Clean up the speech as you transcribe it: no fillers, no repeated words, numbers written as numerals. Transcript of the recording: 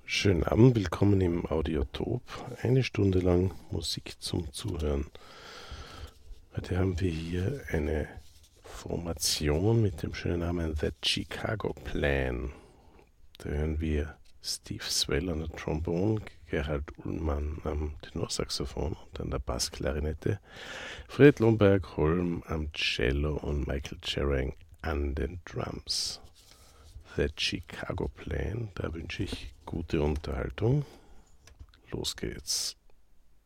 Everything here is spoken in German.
Schönen Abend, willkommen im Audiotop. Eine Stunde lang Musik zum Zuhören. Heute haben wir hier eine Formation mit dem schönen Namen The Chicago Plan. Da hören wir Steve Swell an der Trombone, Gerhard Ullmann am Tenorsaxophon und an der Bassklarinette, Fred Lomberg-Holm am Cello und Michael Cherang an den Drums. The Chicago Plan, da wünsche ich gute Unterhaltung. Los geht's.